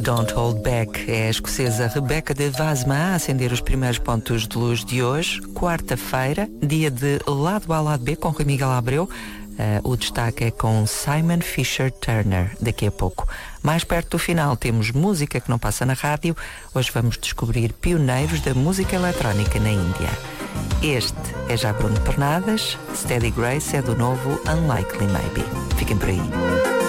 Don't Hold Back. É a escocesa Rebecca de Vasma a acender os primeiros pontos de luz de hoje, quarta-feira, dia de Lado A, Lado B, com Rui Miguel Abreu. O destaque é com Simon Fisher Turner, daqui a pouco. Mais perto do final temos música que não passa na rádio. Hoje vamos descobrir pioneiros da música eletrónica na Índia. Este é já Bruno Pernadas, Steady Grace é do novo Unlikely Maybe. Fiquem por aí.